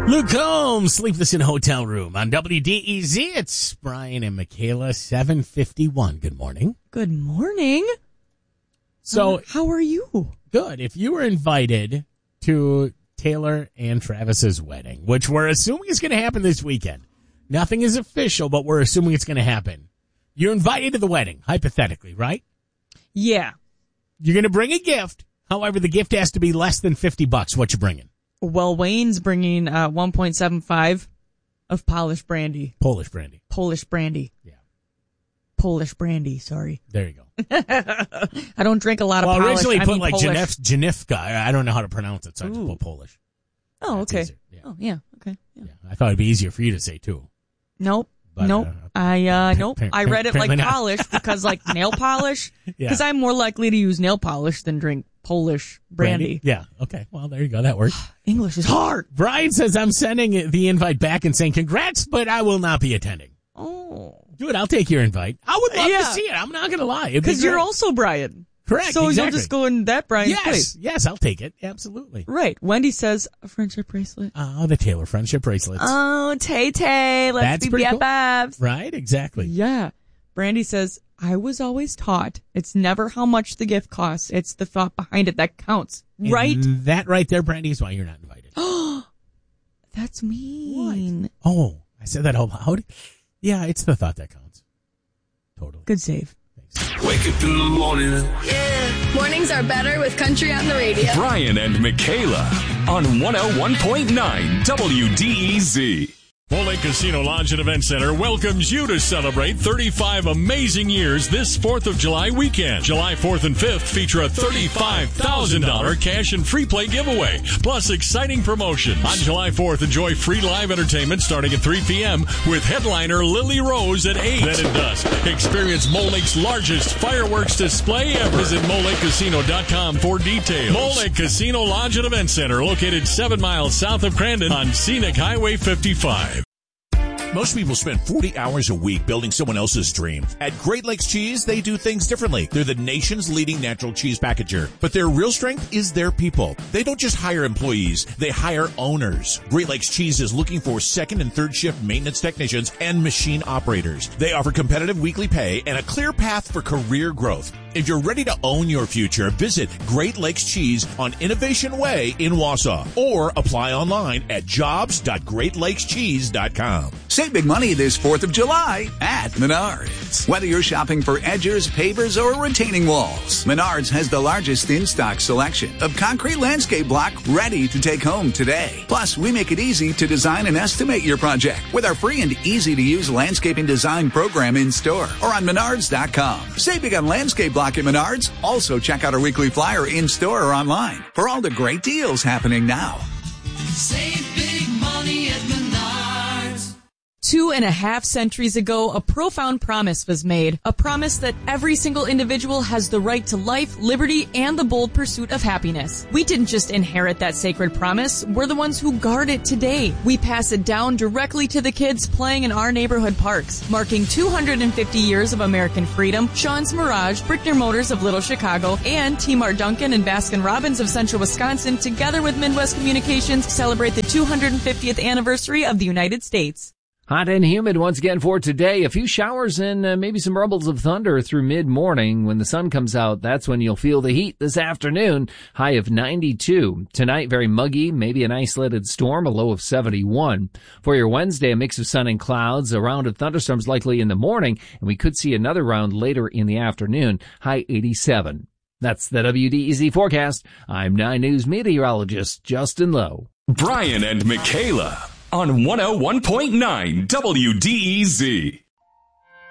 Luke Combs, Sleepless in a Hotel Room on WDEZ. It's Brian and Michaela, 7:51. Good morning. Good morning. So, how are you? Good. If you were invited to Taylor and Travis's wedding, which we're assuming is going to happen this weekend. Nothing is official, but we're assuming it's going to happen. You're invited to the wedding, hypothetically, right? Yeah. You're going to bring a gift. However, the gift has to be less than $50. What you bringing? Well, Wayne's bringing 1.75 of Polish brandy. Polish brandy. Polish brandy. Yeah. Polish brandy, sorry. There you go. I don't drink a lot of Polish. Well, originally put like Polish. Janivka. I don't know how to pronounce it, so I just put Polish. Oh, okay. Yeah. Oh, yeah. Okay. Yeah. I thought it'd be easier for you to say, too. Nope. But, nope. Nope. I read it like not. polish because like nail polish. Because I'm more likely to use nail polish than drink Polish brandy. Yeah. Okay. Well, there you go. That works. English is hard. Brian says, I'm sending the invite back and saying congrats, but I will not be attending. Oh. Do it. I'll take your invite. I would love to see it. I'm not going to lie. Because you're also Brian. Correct. So exactly. you'll just go in that Brian's place. Yes, I'll take it. Absolutely. Right. Wendy says a friendship bracelet. Oh, the Taylor friendship bracelets. Oh, Tay-Tay. Let's be BFFs. Cool. Right, exactly. Yeah. Brandy says, I was always taught it's never how much the gift costs. It's the thought behind it that counts. And right? That right there, Brandy, is why you're not invited. That's mean. What? Oh, I said that out loud? Yeah, it's the thought that counts. Totally. Good save. Wake up in the morning. Yeah. Mornings are better with country on the radio. Brian and Michaela on 101.9 WDEZ. Mole Lake Casino Lodge and Event Center welcomes you to celebrate 35 amazing years this 4th of July weekend. July 4th and 5th feature a $35,000 cash and free play giveaway, plus exciting promotions. On July 4th, enjoy free live entertainment starting at 3 p.m. with headliner Lily Rose at 8. Then at dusk, experience Mole Lake's largest fireworks display ever. Visit MoleLakeCasino.com for details. Mole Lake Casino Lodge and Event Center, located 7 miles south of Crandon on Scenic Highway 55. Most people spend 40 hours a week building someone else's dream. At Great Lakes Cheese, they do things differently. They're the nation's leading natural cheese packager. But their real strength is their people. They don't just hire employees, they hire owners. Great Lakes Cheese is looking for second and third shift maintenance technicians and machine operators. They offer competitive weekly pay and a clear path for career growth. If you're ready to own your future, visit Great Lakes Cheese on Innovation Way in Wausau or apply online at jobs.greatlakescheese.com. Save big money this 4th of July at Menards. Whether you're shopping for edgers, pavers, or retaining walls, Menards has the largest in-stock selection of concrete landscape block ready to take home today. Plus, we make it easy to design and estimate your project with our free and easy-to-use landscaping design program in store or on Menards.com. Save big on landscape block at Menards. Also, check out our weekly flyer in store or online for all the great deals happening now. Save big money at Menards. 2.5 centuries ago, a profound promise was made. A promise that every single individual has the right to life, liberty, and the bold pursuit of happiness. We didn't just inherit that sacred promise. We're the ones who guard it today. We pass it down directly to the kids playing in our neighborhood parks. Marking 250 years of American freedom, Sean's Mirage, Brickner Motors of Little Chicago, and T-Mart Duncan and Baskin-Robbins of Central Wisconsin, together with Midwest Communications, celebrate the 250th anniversary of the United States. Hot and humid once again for today. A few showers and maybe some rumbles of thunder through mid-morning. When the sun comes out, that's when you'll feel the heat this afternoon. High of 92. Tonight, very muggy, maybe an isolated storm, a low of 71. For your Wednesday, a mix of sun and clouds, a round of thunderstorms likely in the morning, and we could see another round later in the afternoon. High 87. That's the WDEZ forecast. I'm 9 News meteorologist Justin Lowe. Brian and Michaela on 101.9 WDEZ.